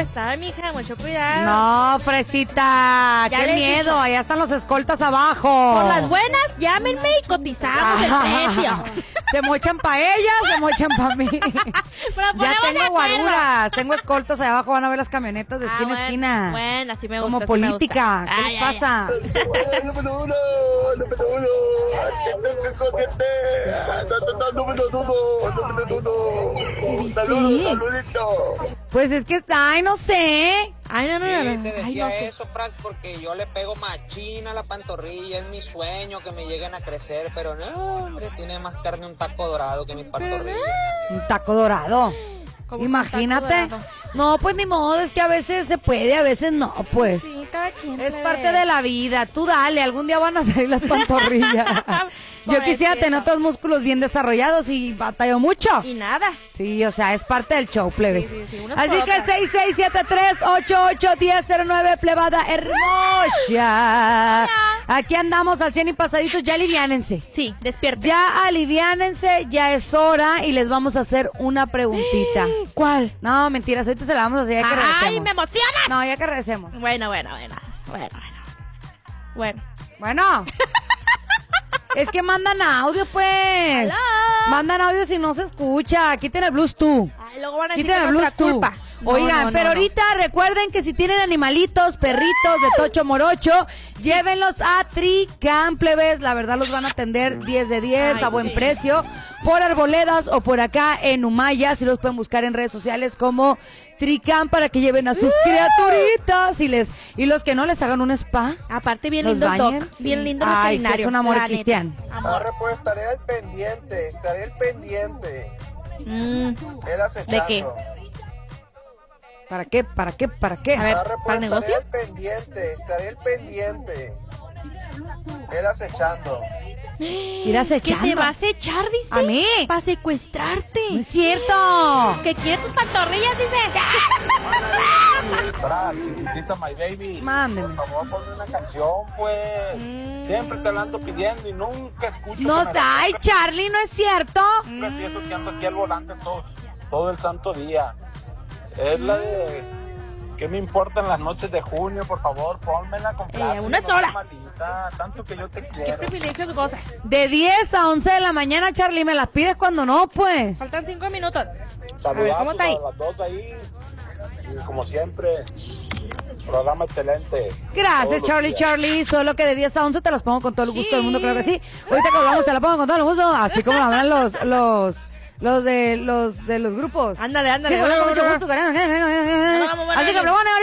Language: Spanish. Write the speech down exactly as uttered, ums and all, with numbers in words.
secuestrar, mija, mucho cuidado. No, fresita, Ya qué les miedo, dije. allá están los escoltas abajo. Por las buenas, llámenme y cotizamos el precio. Se mochan pa' ellas, se mochan pa' mí. Pero Ya ponemos de tengo acuerdo. guaruras, tengo escoltas allá abajo, van a ver las camionetas de Ah, esquina a bueno, esquina. bueno, así me gusta. Como así me política, gusta. ¿qué Ay, les ay, pasa? Número uno, número uno. Que coquete. Número uno, número uno. Saludos, saluditos. Pues es que, ay, no sé. Ay, no, no, no. Sí, no. te Ay, decía no sé. eso, Prax, porque yo le pego machina a la pantorrilla, es mi sueño que me lleguen a crecer, pero no, hombre, tiene más carne un taco dorado que mi pantorrilla. Un taco dorado. Como un Imagínate. taco dorado. No, pues ni modo, es que a veces se puede, a veces no, pues. Sí, cada quien Es plebe. parte de la vida. Tú dale, algún día van a salir las pantorrillas. Yo quisiera Pobrecito. tener otros músculos bien desarrollados y batallo mucho. Y nada. Sí, o sea, es parte del show, plebes. Sí, sí, sí, unas Así por que otras. seis seis siete tres ocho ocho uno cero cero nueve, plebada hermosa. Aquí andamos al cien y pasaditos, ya aliviánense. Sí, despierta. Ya aliviánense, ya es hora y les vamos a hacer una preguntita. ¿Cuál? No, mentiras, ahorita se la vamos a hacer ya que regresemos. ¡Ay, me emociona! No, ya que regresemos. Bueno, bueno, bueno. Bueno, bueno. Bueno. Bueno. Es que mandan audio, pues. Hello. Mandan audio si no se escucha. Quiten el Bluetooth. Ay, luego van a decir Quiten que el es nuestra Bluetooth. culpa. No, Oigan, no, no, pero no. ahorita recuerden que si tienen animalitos, perritos de Tocho Morocho, llévenlos a Tricam, plebes. La verdad los van a atender diez de diez Ay, a buen sí. precio. Por Arboledas o por acá en Humaya, si los pueden buscar en redes sociales como Tricam para que lleven a sus criaturitas y les y los que no les hagan un spa. Aparte, bien Los lindo el bañen, doc. sí. Bien lindo Ay, sí, veterinario. es un amor la neta. cristiano. Amor. Arre, pues estaré al pendiente, estaré al pendiente. Mm, Él acechando. ¿De qué? ¿Para qué? ¿Para qué? ¿Para qué? A ver, Arre, ¿para pues el estaré negocio? al pendiente, estaré al pendiente. Él acechando. Ir ¿Qué te acechando. vas a echar, dice? ¿A mí? Para secuestrarte. No es cierto. Que quiere tus pantorrillas, dice. Pra, chiquitita, my baby. Mándeme. Por favor, ponme una canción, pues. Mm. Siempre te la ando pidiendo y nunca escucho. No, que me la ay, pongas. Charlie, ¿no es cierto? Siempre así es que ando aquí al volante todo, todo el santo día. Es la de... ¿Qué me importan las noches de junio? Por favor, pónmela con Eh, una no sola. seas malita, tanto que yo te ¿Qué quiero. privilegios gozas? De diez a once de la mañana, Charlie, me las pides cuando no, pues. Faltan cinco minutos. Saludazos ¿cómo está ahí? a las dos ahí. Y como siempre, programa excelente. Todos Gracias, los Charlie, días. Charlie. Solo que de diez a once te las pongo con todo el gusto del mundo, claro que sí. Ahorita que hablamos te la pongo con todo el gusto, así como hablan los, los, los de los de los grupos. Ándale, ándale. Sí, con mucho gusto. Así que, pero bueno,